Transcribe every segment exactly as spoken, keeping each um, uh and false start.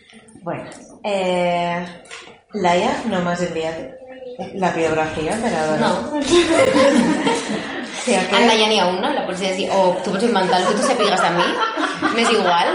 Bueno, eh, Laia, no m'has enviat la biografia per a veure? No. Sí, aquest... En Laia n'hi ha una, la pots dir, o tu pots inventar el que tu sàpigues de mi, m'és igual.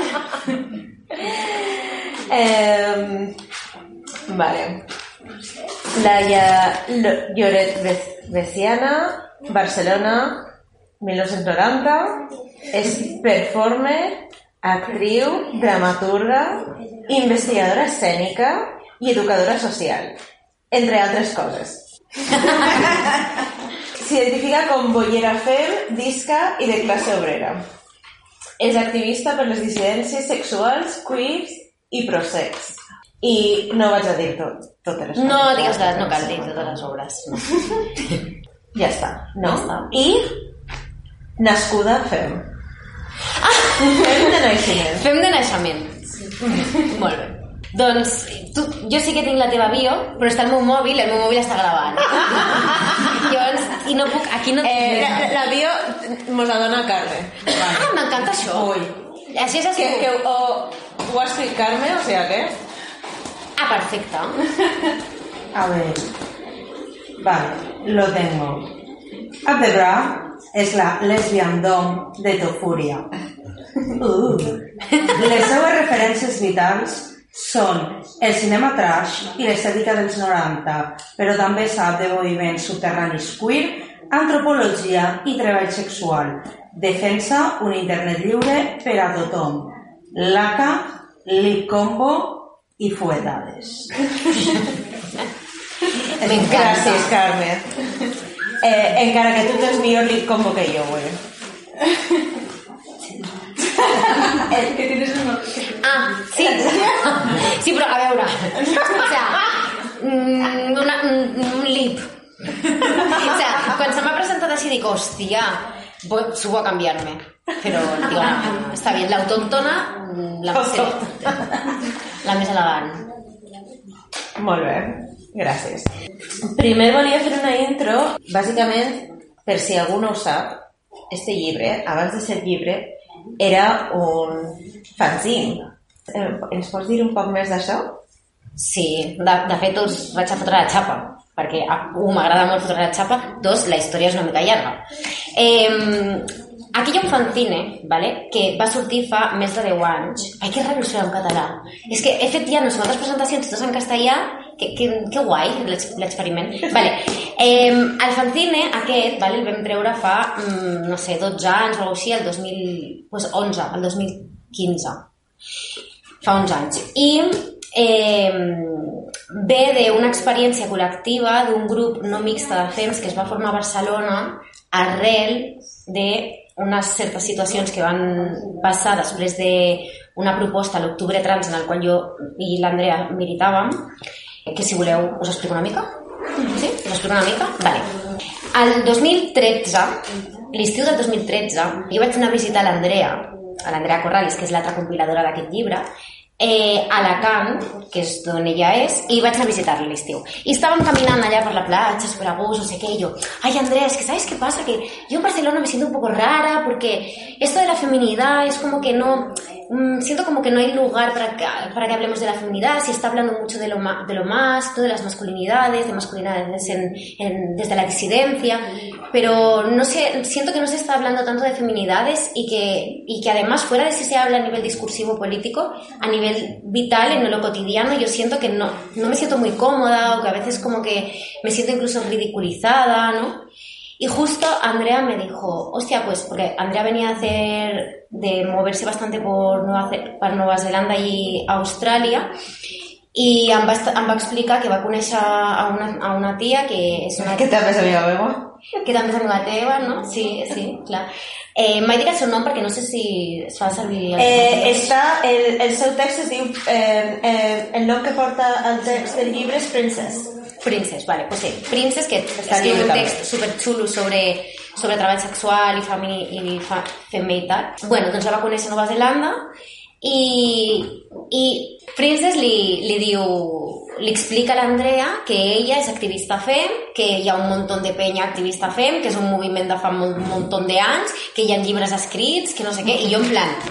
Eh, vale. Laia Lloret Veciana, Barcelona, mil nou-cents noranta, és performer, actriu, dramaturga, investigadora escènica i educadora social, entre altres coses. S'identifica com bollera fem, disca i de classe obrera. És activista per les dissidències sexuals, queers i prosex. I no vaig a dir tot, totes les coses. No digues que no cal dir totes les obres. No. Ja està, no? Ja està. I nascuda fem. Ah! Fem de naixement. Fem de naixement. Mm. Molt bé. Doncs tu, jo sí que tinc la teva bio, però està al meu mòbil, el meu mòbil està gravant. Llavors, i no puc, aquí no... Eh, la, la bio mos la dona Carme. Vale. Ah, m'encanta això. Ui. Així és que, que ho, ho ha escrit Carme, o sigui que... Ah, perfecte. A ver, vale, lo tengo. Abdebra es la lesbian dom de Tofuria. Uh. Les seues referències vitals són el cinema trash i l'estètica dels noranta, però també sap de moviments subterranis queer, antropologia i treball sexual. Defensa un internet lliure per a tothom. Laca, Lip Combo i fuetades. M'encanta. Gràcies, Carme. Eh, encara que tu tens millor Lip Combo que jo, güey. El que tienes un... Ah, sí. Sí, però a veure. O sigui, una, un lip. O sigui, quan se m'ha presentat així dic, hòstia, subo a canviar-me. Però dic, no, està bé, l'autòntona, la més, la més elegant. Molt bé, gràcies. Primer volia fer una intro, bàsicament, per si algú no ho sap, este llibre, abans de ser llibre, era un fanzine. Ens pots dir un poc més d'això? Sí, de, de fet us vaig a fotre la xapa, perquè un, m'agrada molt fotre la xapa, dos, la història és una mica llarga. Eh, aquí hi ha un fanzine, vale, que va sortir fa més de deu anys. Ai, que raro serà en català. És que he fet ja no sé quantes presentacions, totes en castellà, que, que, que guai l'experiment. Vale. Eh, el fanzine aquest, vale, el vam treure fa, no sé, dotze anys o així, el dos mil onze, el dos mil quinze. Fa uns anys. I eh, ve d'una experiència col·lectiva d'un grup no mixta de fems que es va formar a Barcelona arrel d'unes certes situacions que van passar després d'una proposta a l'Octubre Trans en el qual jo i l'Andrea militàvem, que si voleu us explico una mica. Sí? Us explico una mica? Vale. El dos mil tretze, l'estiu del dos mil tretze, jo vaig anar a visitar l'Andrea, a l'Andrea Corrales, que és l'altra compiladora d'aquest llibre, eh, a Alacant, que és d'on ella és, i vaig anar a visitar-la l'estiu. I estàvem caminant allà per la platja, super a gust, no sé què, y yo, ay Andrés, que ¿sabes qué pasa? Que yo en Barcelona me siento un poco rara, porque esto de la feminidad es como que no... Mm, siento como que no hay lugar para que, para que hablemos de la feminidad, se está hablando mucho de lo, ma, de lo más, de las masculinidades, de masculinidades en, en, desde la disidencia, pero no sé, siento que no se está hablando tanto de feminidades y que, y que además fuera de si se habla a nivel discursivo político, a nivel vital, en lo cotidiano, yo siento que no, no me siento muy cómoda, o que a veces como que me siento incluso ridiculizada, ¿no? Y justo Andrea me dijo, hostia, pues, porque Andrea venía a hacer, de moverse bastante por Nueva, per Nova Zelanda i Austràlia, i em va, em va explicar que va conèixer a una, a una tia que és una... Que també és amiga meva. Que també és amiga teva, no? Sí, sí, clar. Eh, M'ha dit el seu nom perquè no sé si es fa servir... Eh, està, el, el seu text es diu... Eh, eh, el nom que porta el text del llibre és Princess. Princess, vale, pues sí. Princess, que escriu un text superxulo sobre, sobre treball sexual i, femini, i fa, feminitat. Bueno, doncs la va conèixer a Nova Zelanda i, i Princess li, li diu, li explica a l'Andrea que ella és activista fem, que hi ha un muntó de penya activista fem, que és un moviment de fa un muntó d'anys, que hi ha llibres escrits, que no sé què, i jo en plan...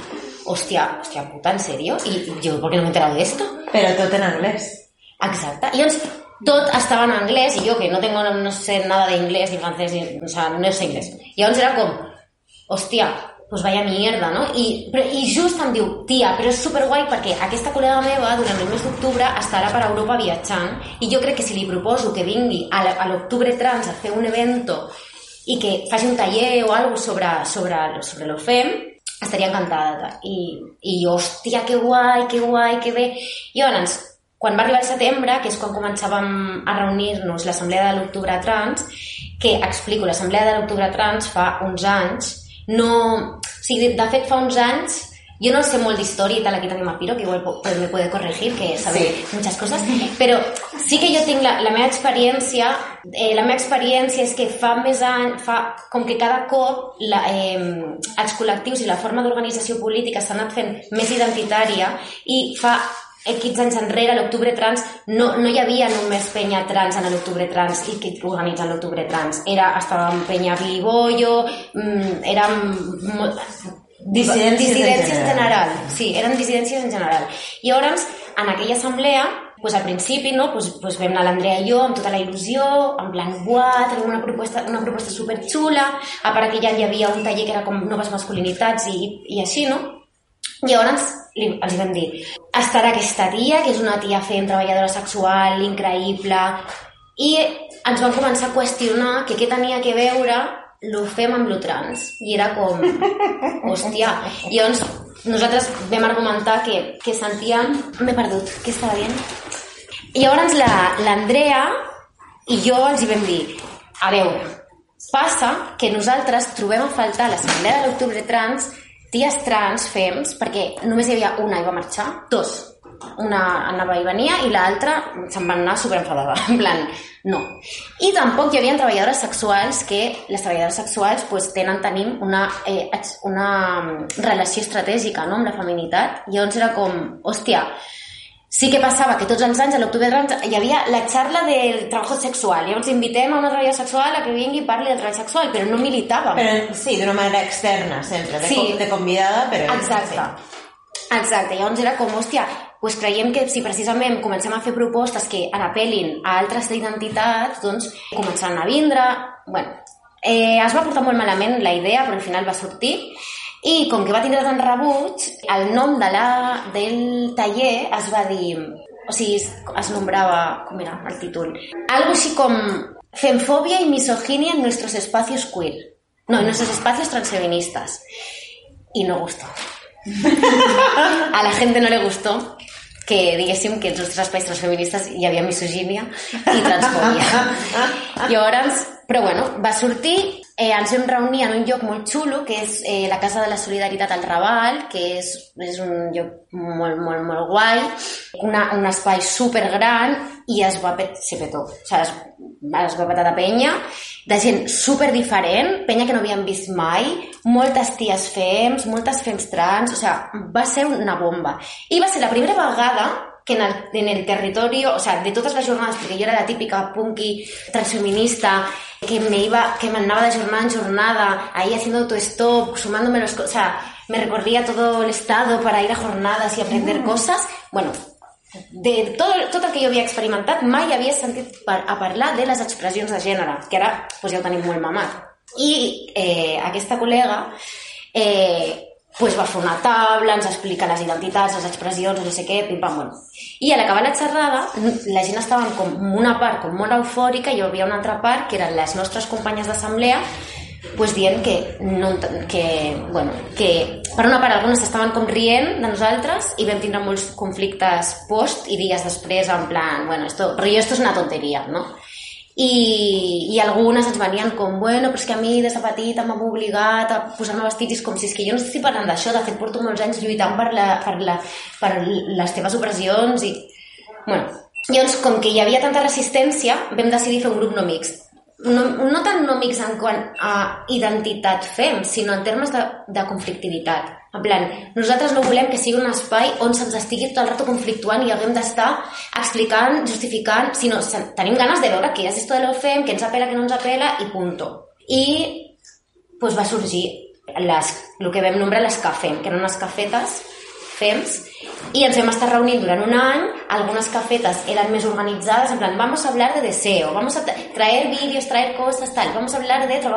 hòstia, hòstia puta, ¿en serio? I jo, ¿por qué no me he enterado de esto? Però tot en anglès. Exacte. I llavors, tot estava en anglès i jo, que no tengo, no sé nada de inglés ni francès, ni, o sea, no sé inglés. I llavors era com, hòstia, pues vaya mierda, no? I, però, i just em diu, tia, però és superguai perquè aquesta col·lega meva durant el mes d'octubre estarà per Europa viatjant i jo crec que si li proposo que vingui a l'octubre trans a fer un evento i que faci un taller o alguna cosa sobre, sobre, sobre l'O F E M, estaria encantada. I, i jo, hòstia, que guai, que guai, que bé. I llavors, quan va arribar el setembre, que és quan començàvem a reunir-nos l'Assemblea de l'Octubre Trans, que explico, l'Assemblea de l'Octubre Trans fa uns anys, no... O sigui, de fet, fa uns anys, jo no sé molt d'història i tal, aquí tenim a Piro, que igual me puede corregir, que sabe sí. muchas cosas, però sí que jo tinc la, la meva experiència, eh, la meva experiència és que fa més anys, fa, com que cada cop la, eh, els col·lectius i la forma d'organització política s'ha anat fent més identitària i fa quinze anys enrere, l'Octubre Trans, no, no hi havia només penya trans en l'Octubre Trans i que organitzen l'Octubre Trans. Era, estàvem penya Bilibollo, érem... Dissidències, dissidències en general. general. Sí, eren dissidències en general. I llavors, en aquella assemblea, pues al principi, no, pues, pues vam anar l'Andrea i jo amb tota la il·lusió, en plan, buah, tenim una proposta, una proposta superxula, a part que ja hi havia un taller que era com noves masculinitats i, i així, no? I llavors li, els vam dir, estarà aquesta tia, que és una tia fent treballadora sexual, increïble, i ens van començar a qüestionar que què tenia que veure l'O F E M amb lo trans. I era com, hòstia. I llavors nosaltres vam argumentar que, que sentíem... M'he perdut, què estava dient? I llavors l'Andrea i jo els hi vam dir, a veure, passa que nosaltres trobem a faltar a l'Assemblea de l'Octubre Trans ties trans, fems, perquè només hi havia una i va marxar, dos. Una anava i venia i l'altra se'n va anar superenfadada, en plan, no. I tampoc hi havia treballadores sexuals que les treballadores sexuals pues, tenen, tenim una, eh, una relació estratègica, no?, amb la feminitat. I llavors era com, hòstia, sí que passava que tots els anys a l'Octubre Trans hi havia la xarra del treball sexual. Llavors invitem a una treballadora sexual a que vingui i parli del treball sexual, però no militàvem. Però sí, d'una manera externa, sempre, de, sí. de convidada, però... Exacte. Sí. Exacte. Llavors era com, hòstia, pues creiem que si precisament comencem a fer propostes que apel·lin a altres identitats, doncs començaran a vindre... Bueno, eh, es va portar molt malament la idea, però al final va sortir. I com que va tindre tant rebuig, el nom de la, del taller es va dir... O sigui, es, es nombrava... Com era el títol? Algo així com... Femfobia y misoginia en nuestros espacios queer. No, en nuestros espacios transfeministas. Y no gustó. A la gente no le gustó que diguéssim que en els nostres espais transfeministes hi havia misogínia i transfòbia. I llavors, però bueno, va sortir, eh, ens vam reunir en un lloc molt xulo, que és eh, la Casa de la Solidaritat al Raval, que és, és un lloc molt, molt, molt guai, una, un espai supergran, i es va pet, se petó, o sigui, es, es va petar de penya, de gent super diferent, penya que no havíem vist mai, moltes ties fems, moltes fems trans, o sigui, va ser una bomba. I va ser la primera vegada que en el, en el territori, o sea, de totes les jornades, perquè jo era la típica punky transfeminista, que me iba, que me andaba de jornada en jornada, ahí haciendo autostop, sumándome los... O sea, me recorría todo el estado para ir a jornadas y aprender mm. cosas. Bueno, de tot, tot el que jo havia experimentat, mai havia sentit par, a parlar de les expressions de gènere, que ara pues, ja ho tenim molt mamat. I eh, aquesta col·lega... Eh, pues va fer una taula, ens explica les identitats, les expressions, no sé què, pim-pam, bueno. I a l'acabar la xerrada, la gent estava com una part com molt eufòrica i hi havia una altra part, que eren les nostres companyes d'assemblea, pues dient que, no, que, bueno, que per una part algunes estaven com rient de nosaltres i vam tindre molts conflictes post i dies després en plan, bueno, esto, rollo, esto es una tonteria, no? I, i algunes ens venien com, bueno, però és que a mi des de petita m'ha obligat a posar-me vestits, com si és que jo no estic parlant d'això, de fet porto molts anys lluitant per, la, per, la, per les teves opressions i... Bueno, llavors, com que hi havia tanta resistència, vam decidir fer un grup no mixt. No, no tant no mixt en quant a identitat fem, sinó en termes de, de conflictivitat. En plan, nosaltres no volem que sigui un espai on se'ns estigui tot el rato conflictuant i haguem d'estar explicant, justificant, sinó tenim ganes de veure què és esto de l'O F E M, què ens apela, què no ens apela, i punto. I pues, va sorgir les, el que vam nombrar les cafem, que eren unes cafetes fems, i ens vam estar reunint durant un any. Algunes cafetes eren més organitzades, en plan, vamos a hablar de deseo, vamos a traer vídeos, traer cosas, tal, vamos a hablar de